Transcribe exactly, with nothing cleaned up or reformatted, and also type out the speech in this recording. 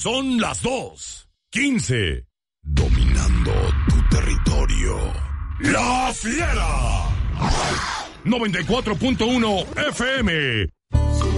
Son las dos quince. Dominando tu territorio. La Fiera. noventa y cuatro punto uno F M.